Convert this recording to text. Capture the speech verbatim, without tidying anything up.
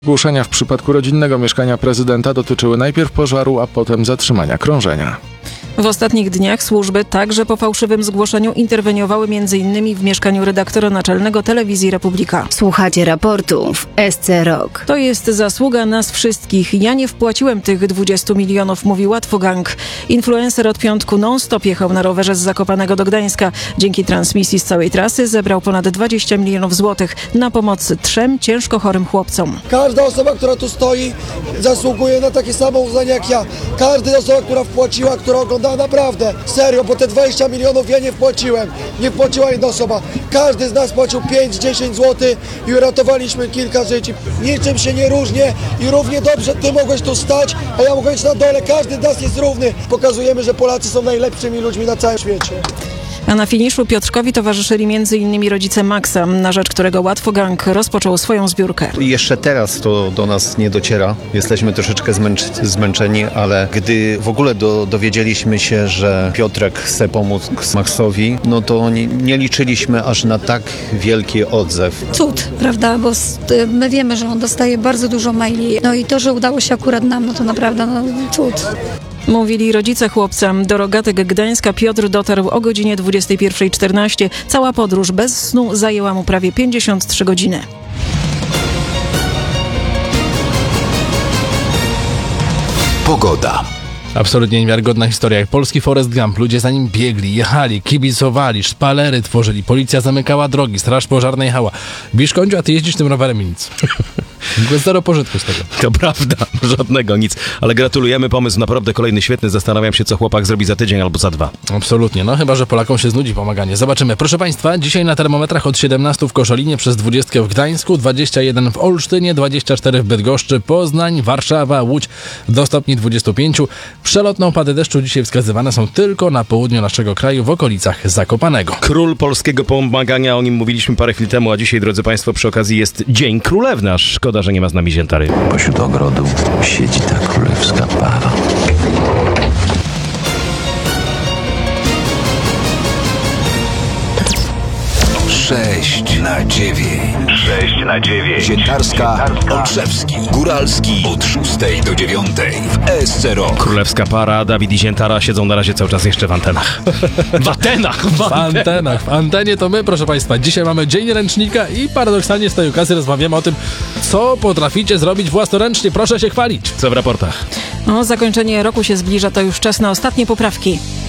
Zgłoszenia w przypadku rodzinnego mieszkania prezydenta dotyczyły najpierw pożaru, a potem zatrzymania krążenia. W ostatnich dniach służby także po fałszywym zgłoszeniu interweniowały między innymi w mieszkaniu redaktora naczelnego Telewizji Republika. Słuchacie raportu w S C Rock. To jest zasługa nas wszystkich. Ja nie wpłaciłem tych dwudziestu milionów, mówi Łatwogang. Influencer od piątku non-stop jechał na rowerze z Zakopanego do Gdańska. Dzięki transmisji z całej trasy zebrał ponad dwadzieścia milionów złotych na pomoc trzem ciężko chorym chłopcom. Każda osoba, która tu stoi, zasługuje na takie samo uznanie jak ja. Każda osoba, która wpłaciła, która oglądała, naprawdę, serio, bo te dwadzieścia milionów ja nie wpłaciłem. Nie wpłaciła jedna osoba. Każdy z nas płacił pięć dziesięć złotych i uratowaliśmy kilka żyć. Niczym się nie różnię i równie dobrze ty mogłeś tu stać, a ja mogłem być na dole. Każdy z nas jest równy. Pokazujemy, że Polacy są najlepszymi ludźmi na całym świecie. A na finiszu Piotrkowi towarzyszyli między innymi rodzice Maxa, na rzecz którego Łatwogang rozpoczął swoją zbiórkę. Jeszcze teraz to do nas nie dociera. Jesteśmy troszeczkę zmęcz- zmęczeni, ale gdy w ogóle do, dowiedzieliśmy się, że Piotrek chce pomóc Maxowi, no to nie, nie liczyliśmy aż na tak wielki odzew. Cud, prawda, bo my wiemy, że on dostaje bardzo dużo maili. No i to, że udało się akurat nam, no to naprawdę no, cud. Mówili rodzice chłopca. Do Rogatek Gdańska Piotr dotarł o godzinie dwudziestej pierwszej czternaście. Cała podróż bez snu zajęła mu prawie pięćdziesiąt trzy godziny. Pogoda. Absolutnie niewiarygodna historia. Jak polski Forrest Gump. Ludzie za nim biegli, jechali, kibicowali, szpalery tworzyli, policja zamykała drogi, straż pożarna jechała. Biszkońdziu, a ty jeździsz tym rowerem i nic. Zero pożytku z tego. To prawda, żadnego, nic. Ale gratulujemy, pomysł naprawdę kolejny świetny. Zastanawiam się, co chłopak zrobi za tydzień albo za dwa. Absolutnie, no chyba że Polakom się znudzi pomaganie. Zobaczymy. Proszę Państwa, dzisiaj na termometrach od siedemnastu w Koszalinie, przez dwudziestkę w Gdańsku, dwadzieścia jeden w Olsztynie, dwadzieścia cztery w Bydgoszczy, Poznań, Warszawa, Łódź do stopni dwudziestu pięciu. Przelotne opady deszczu dzisiaj wskazywane są tylko na południu naszego kraju, w okolicach Zakopanego. Król polskiego pomagania, o nim mówiliśmy parę chwil temu, a dzisiaj, drodzy Państwo, przy okazji jest Dzień Królewny. Aż szkoda, że nie ma z nami Ziętary. Pośród ogrodu siedzi ta królewska para. Sześć na dziewięć. Sześć na dziewięć. Ziętarska, Olszewski, Góralski od szóstej do dziewiątej w S C Rock. Królewska para, Dawid i Ziętara siedzą na razie cały czas jeszcze w antenach. W antenach! W W antenach. W antenie to my, proszę Państwa. Dzisiaj mamy Dzień Ręcznika i paradoksalnie z tej okazji rozmawiamy o tym, co potraficie zrobić własnoręcznie. Proszę się chwalić. Co w raportach? O, zakończenie roku się zbliża, to już czas na ostatnie poprawki.